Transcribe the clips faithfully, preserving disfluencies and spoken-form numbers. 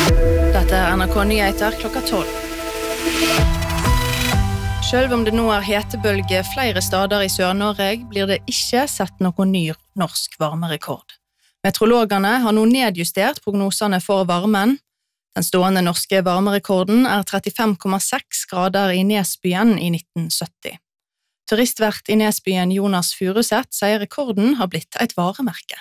Dette er N R K Nyheter klokka tolv. Selv om det nå er hetebølge flere steder i Sør-Norge, blir det ikke sett noen ny norsk varmerekord. Meteorologene har nå nedjustert prognosene for varmen. Den stående norske varmerekorden er trettifem komma seks grader i Nesbyen i nitten sytti. Turistvert i Nesbyen Jonas Furuseth sier rekorden har blitt et varemerke.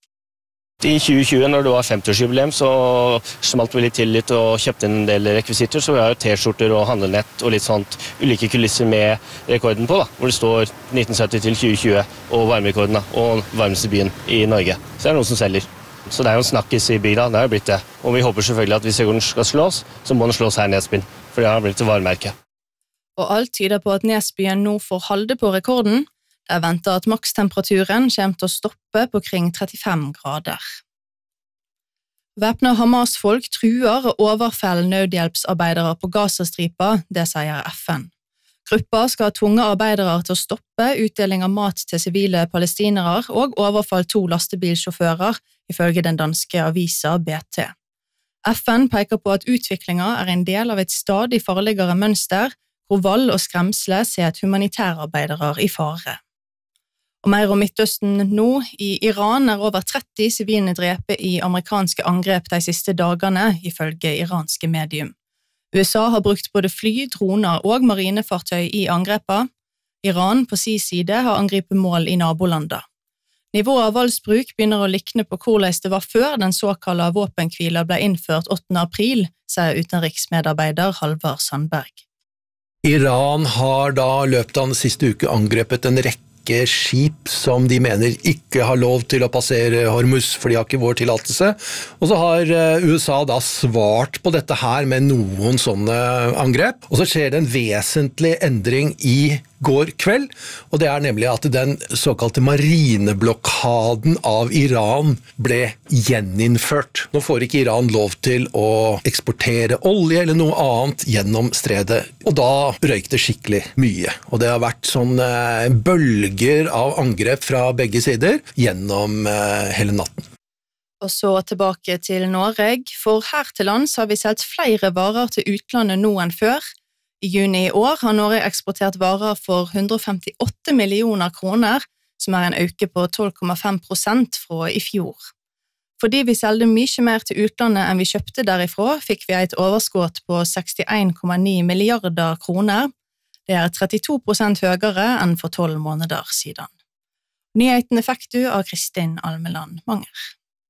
I tjue tjue, når det var femti-årsjubileum, så smalt vi litt til litt og kjøpte en del rekvisitter, så vi har jo T-skjorter og handlenett og litt sånt ulike kulisser med rekorden på, da, hvor det står nitten sytti til tjue tjue og varmerekorden da, og varmeste byen i Norge. Så det er noen som selger. Så det er jo en snakkis i bygda, det har blitt det. Og vi håper selvfølgelig at hvis rekorden skal slås, så må den slås her i Nesbyen, for det har blitt et varemerke. Og alt tyder på at Nesbyen nå får holde på rekorden. Det er ventet at makstemperaturen kommer til å stoppe på kring trettifem grader. Væpnede Hamas-folk truer og overfaller nødhjelpsarbeidere på Gazastripa, det sier F N. Gruppa skal ha tvunget arbeidere til å stoppe utdeling av mat til sivile palestinere og overfall to lastebilsjåfører, ifølge den danske avisa B T. F N peker på at utviklingen er en del av et stadig farligere mønster, hvor vold og skremsle ser humanitærarbeidere i fare. Og mer om Midtøsten nå, i Iran er over tretti sivile drepe i amerikanske angrep de siste dagene, ifølge iranske medium. U S A har brukt både fly, droner og marinefartøy i angrepa. Iran på sin side har angrepet mål i nabolandet. Nivået av voldsbruk begynner å likne på hvordan det var før den såkalte våpenhvila ble innført åttende april, sier utenriksmedarbeider Halvard Sandberg. Iran har da løpet av den siste uke angrepet en rekke skip som de mener ikke har lov til å passere Hormuz, for de har ikke vår tillatelse. Og så har U S A da svart på dette her med noen sånne angrep. Og så skjer det en vesentlig endring i går kveld, og det er nemlig at den såkalte marineblokaden av Iran ble gjeninnført. Nå får ikke Iran lov til å eksportere olje eller noe annet gjennom stredet, og da røyk det skikkelig mye. Og det har vært sånne bølger av angrep fra begge sider gjennom hele natten. Og så tilbake til Norge, for her til lands har vi sett flere varer til utlandet nå enn før. I juni i år har Norge eksportert varer for hundre og femtiåtte millioner kroner, som er en øke på tolv komma fem prosent fra i fjor. Fordi vi selgte mye mer til utlandet enn vi kjøpte derifra, fikk vi et overskudd på sekstien komma ni milliarder kroner. Det er trettito prosent høyere enn for tolv måneder siden. Nyhetene fikk du av Kristin Almeland Manger.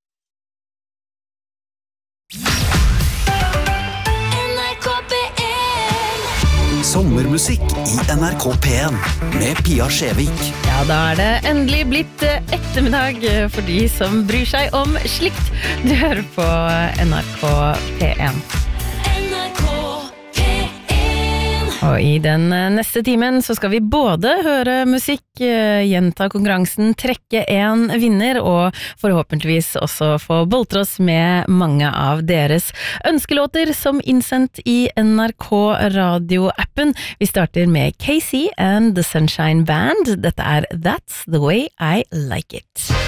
Sommermusikk i N R K P en med Pia Skjevik. Ja, da er det endelig blitt ettermiddag for de som bryr seg om slikt. Du hører på N R K P en. Og i den neste timen så skal vi både høre musikk, gjenta konkurransen, trekke en vinner, og forhåpentligvis også få boltre oss med mange av deres ønskelåter som innsendt i N R K Radio-appen. Vi starter med Casey and the Sunshine Band. Dette er That's the Way I Like It.